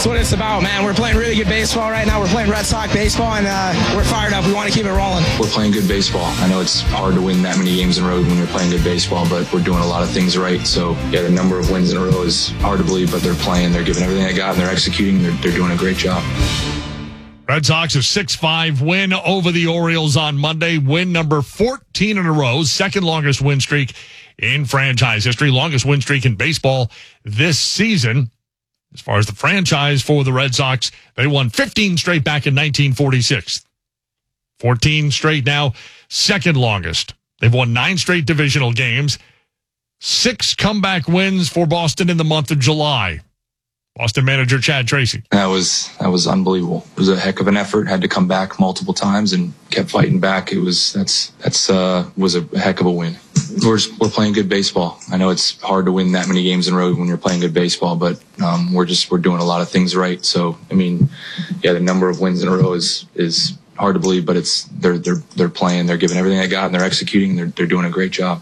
That's what it's about, man. We're playing really good baseball right now. We're playing Red Sox baseball, and we're fired up. We want to keep it rolling. We're playing good baseball. I know it's hard to win that many games in a row when you're playing good baseball, but we're doing a lot of things right. So, yeah, the number of wins in a row is hard to believe, but they're playing. They're giving everything they got, and they're executing. They're doing a great job. Red Sox a 6-5 win over the Orioles on Monday. Win number 14 in a row. Second longest win streak in franchise history. Longest win streak in baseball this season. As far as the franchise for the Red Sox, they won 15 straight back in 1946. 14 straight now, second longest. They've won 9 straight divisional games. 6 comeback wins for Boston in the month of July. Boston manager Chad Tracy. That was unbelievable. It was a heck of an effort. Had to come back multiple times and kept fighting back. Was a heck of a win. We're playing good baseball. I know it's hard to win that many games in a row when you're playing good baseball, but we're doing a lot of things right. So I mean, yeah, the number of wins in a row is hard to believe, but they're playing. They're giving everything they got, and they're executing. They're doing a great job.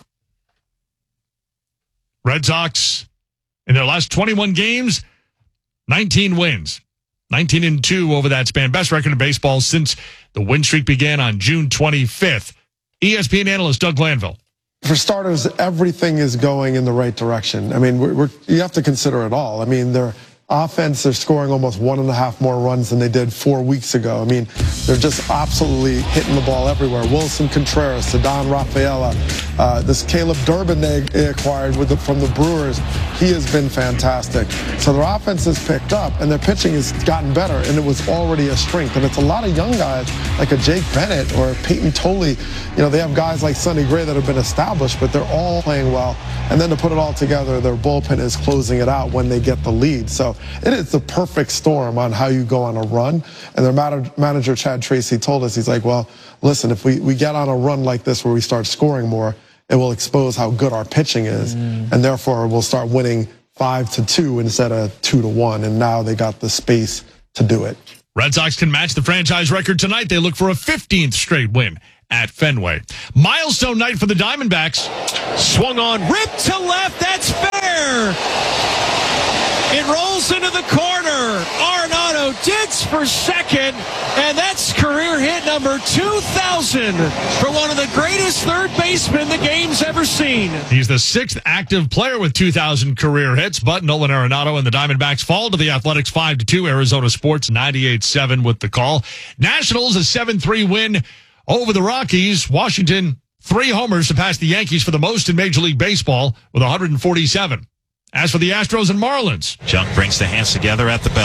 Red Sox in their last 21 games. 19 wins, 19-2 over that span. Best record in baseball since the win streak began on June 25th. ESPN analyst Doug Glanville. For starters, everything is going in the right direction. I mean, you have to consider it all. I mean, their offense, they're scoring almost 1.5 more runs than they did 4 weeks ago. I mean, they're just absolutely hitting the ball everywhere. Wilson Contreras, Ceddanne Rafaela, this Caleb Durbin they acquired from the Brewers, he has been fantastic. So their offense has picked up, and their pitching has gotten better, and it was already a strength. And it's a lot of young guys like a Jake Bennett or Peyton Tolley. You know, they have guys like Sonny Gray that have been established, but they're all playing well. And then to put it all together, their bullpen is closing it out when they get the lead. So it is the perfect storm on how you go on a run. And their manager, Chad Tracy, told us, he's like, well, listen, if we get on a run like this where we start scoring more, it will expose how good our pitching is. And therefore, we'll start winning 5-2 instead of 2-1. And now they got the space to do it. Red Sox can match the franchise record tonight. They look for a 15th straight win at Fenway. Milestone night for the Diamondbacks. Swung on, ripped to left. That's fair. It rolls into the corner. Arenado digs for second, and that's career hit number 2,000 for one of the greatest third basemen the game's ever seen. He's the 6th active player with 2,000 career hits, but Nolan Arenado and the Diamondbacks fall to the Athletics 5-2. Arizona Sports 98-7 with the call. Nationals a 7-3 win over the Rockies. Washington 3 homers to pass the Yankees for the most in Major League Baseball with 147. As for the Astros and Marlins, Junk brings the hands together at the bell.